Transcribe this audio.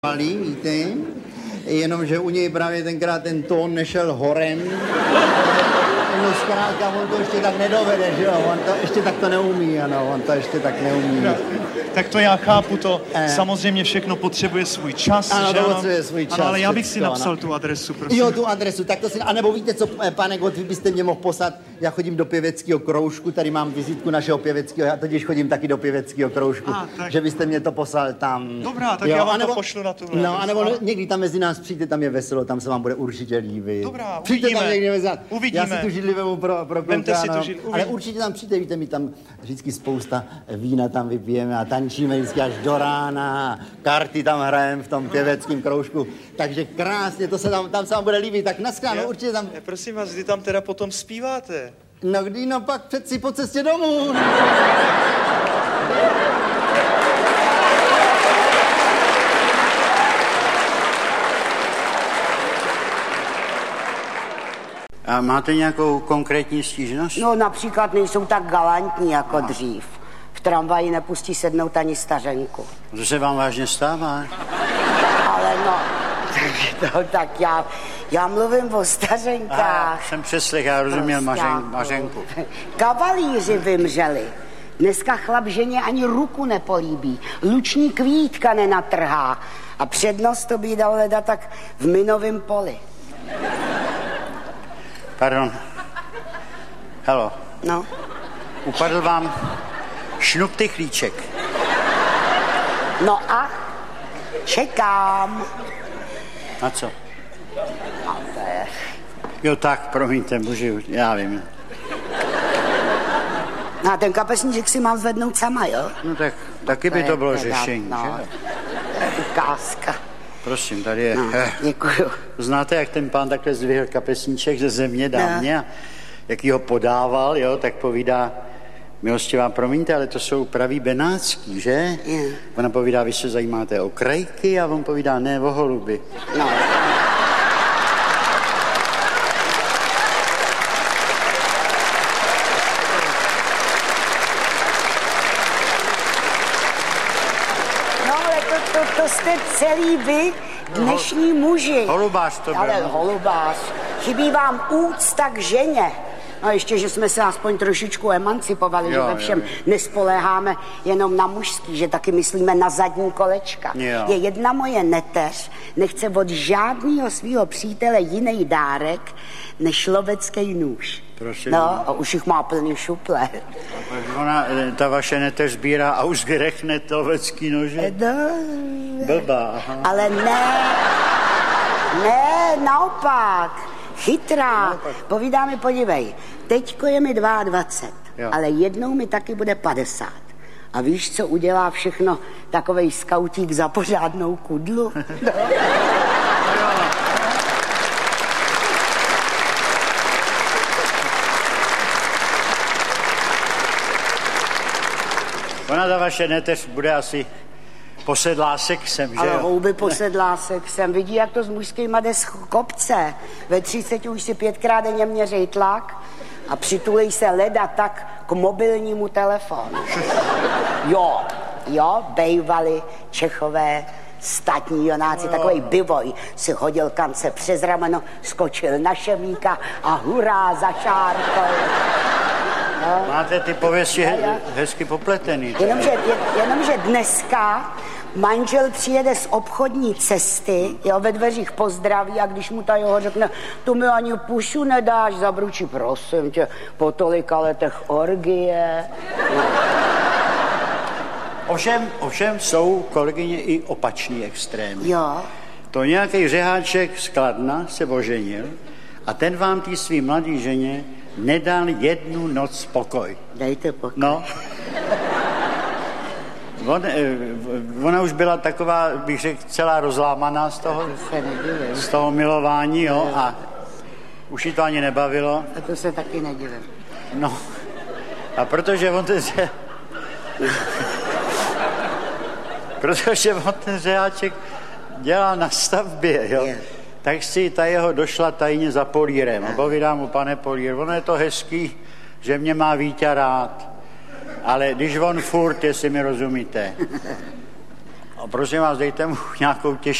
malý, víte, jenomže u něj právě tenkrát ten tón nešel horem. No zkrátka, on to ještě tak nedovede, že jo, on to ještě tak to neumí, ano, on to ještě tak neumí. No, tak to já chápu, to samozřejmě všechno potřebuje svůj čas, ano, že to potřebuje svůj čas. Ano, ale já bych si všechno, napsal ano. Tu adresu, prosím. Jo, tu adresu, tak to si, anebo víte co, pane Gott, vy byste mě mohl poslat, já chodím do pěveckého kroužku, tady mám vizitku našeho pěveckého, já totiž chodím taky do pěveckého kroužku, tak. že byste mě to poslal tam. Dobrá, tak jo, já vám to pošlu na tu adresu. No, anebo někdy tam mezi nás přijďte, tam je veselo, tam se vám bude určitě líbit. Dobrá, přijďte uvidíme. tam někdy mezi nás. Uvidíme. Já si tu židli vemu pro Vemte si tu židli, ale určitě tam přijďte, víte, my tam vždycky spousta vína tam vypijeme a tančíme vždycky až do rána, karty tam hrajeme v tom pěveckém kroužku, takže krásně, to se tam se vám bude líbit, tak naschledanou, určitě tam. Prosím vás, kdy tam teda potom zpíváte? No kdy, no pak přeci po cestě domů. A máte nějakou konkrétní stížnost? No například nejsou tak galantní jako dřív. V tramvaji nepustí sednout ani stařenku. To se vám vážně stává? Ale no, tak já mluvím o stařenkách. Jsem přeslech, já rozuměl Mařenku. Kavalíři vymřeli. Dneska chlap ženě ani ruku nepolíbí. Luční kvítka nenatrhá. A přednost to by dal leda tak v minovém poli. Pardon. Halo. No. Upadl vám šnup tychlíček. No a čekám. Na co? No to je... Jo tak, promiňte, můžu, já vím. No a ten kapesníček si mám zvednout sama, jo? No tak, taky by to bylo řešení, no, že? Ukázka. Prosím, tady je. No, děkuju. Znáte, jak ten pán takhle zdvihl kapesníček ze země dámě a jak ho podával, jo, tak povídá, milostivá, promiňte, ale to jsou praví benátský, že? Ona povídá, vy se zajímáte o krajky a on povídá, ne, o holuby. No. No, ale to jste celý vy, dnešní muži. Holubář to byl. Ale holubář. Chybí vám úcta k ženě. No ještě, že jsme se aspoň trošičku emancipovali, že ve všem nespoléháme jenom na mužský, že taky myslíme na zadní kolečka. Jo. Je jedna moje neteř, nechce od žádného svého přítele jiný dárek, než lovecký nůž. Prosím. No, a už jich má plný šuple. Ona, ta vaše neteř sbírá a už grechne lovecký nože. No, Blbá, aha. ale ne, naopak. Chytrá. Povídá mi, podívej, teďko je mi 22, ale jednou mi taky bude 50. A víš, co udělá všechno takovej skautík za pořádnou kudlu? No. Ona ta vaše neteř bude asi posedlá sexem, že Ale jo? houby posedlá sexem. Vidí, jak to s mužskýma jde z kopce. Ve 30 už si 5krát denně měřej tlak a přitulej se leda tak k mobilnímu telefonu. Jo, bejvali Čechové statní jonáci, takovej bivoj si hodil kance přes rameno, skočil na šemíka a hurá za šárkou. No. Máte ty pověsti hezky popletený. Jenomže dneska manžel přijede z obchodní cesty, jo, ve dveřích pozdraví a když mu ta jeho řekne, tu mi ani pušu nedáš, zabručí, prosím tě, po tolika letech orgie. No. Ovšem jsou, kolegyně, i opačný extrémy. Jo. To nějaký řeháček z Kladna se oženil a ten vám tý svý mladý ženě nedal jednu noc pokoj. Dejte pokoj. No. Ona už byla taková, bych řekl, celá rozlámaná z toho milování, jo, a už jí to ani nebavilo. A to se taky nedivím. No, a protože on ten řeháček dělá na stavbě, jo, tak si ta jeho došla tajně za polírem. A povídá mu, pane polír, ono je to hezký, že mě má Víťa rád. Ale když on furt, jestli mi rozumíte. prosím vás, dejte mu nějakou těžší